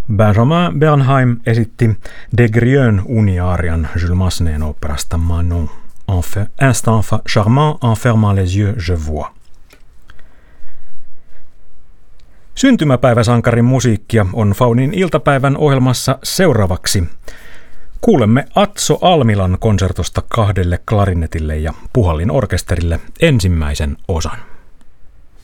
Benjamin Bernheim esitti De Grieux Uniarian Jules Massenet'n operasta Manon. Instant charmant, en fermant les yeux, je vois. Syntymäpäiväsankarin musiikkia on Faunin iltapäivän ohjelmassa seuraavaksi. Kuulemme Atso Almilan konsertosta 2 klarinetille ja puhallin orkesterille ensimmäisen osan.